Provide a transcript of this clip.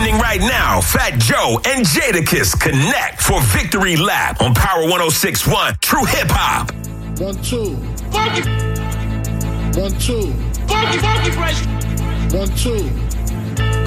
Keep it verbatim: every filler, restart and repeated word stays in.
Trending right now, Fat Joe and Jadakiss connect for Victory Lap on Power one oh six point one True Hip Hop. One, two. Funky. One, two. Funky, funky fresh. One, two.